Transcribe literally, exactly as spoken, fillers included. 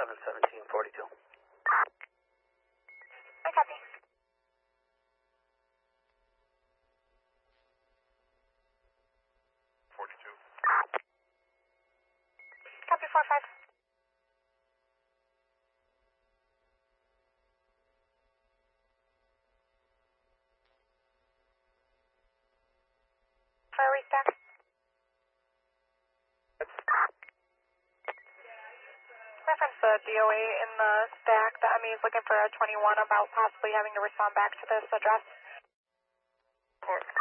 seven seventeen forty-two. I copy. forty-two. Copy four five. Fire restack. Reference the D O A in the stack. The M E is looking for a twenty-one about possibly having to respond back to this address. Four.